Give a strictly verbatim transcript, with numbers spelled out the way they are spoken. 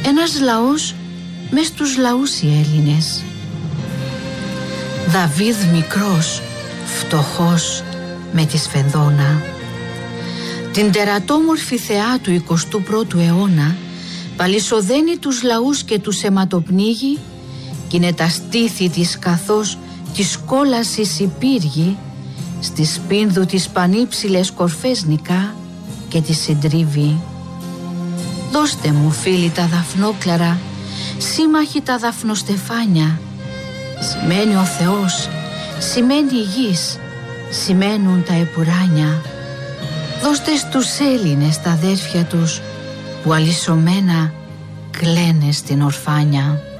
Ένας λαός μες στους λαούς οι Έλληνες. Δαβίδ μικρός, φτωχός με τη σφενδόνα. Την τερατόμορφη θεά του εικοστού πρώτου αιώνα παλισοδένει τους λαούς και τους αιματοπνίγει κι είναι τα στήθη της καθώς της κόλασης υπήργη στη σπίνδου της πανύψηλες κορφές νικά και τη συντρίβει. Δώστε μου φίλοι τα δαφνόκλαρα, σύμμαχοι τα δαφνοστεφάνια. Σημαίνει ο Θεός, σημαίνει η γης, σημαίνουν τα επουράνια. Δώστε στους Έλληνες τα αδέρφια τους που αλυσσωμένα κλαίνε στην ορφάνια.